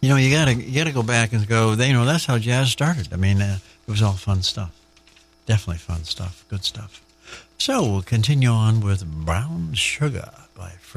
you gotta go back and go. That's how jazz started. I mean, it was all fun stuff. Definitely fun stuff. Good stuff. So we'll continue on with Brown Sugar by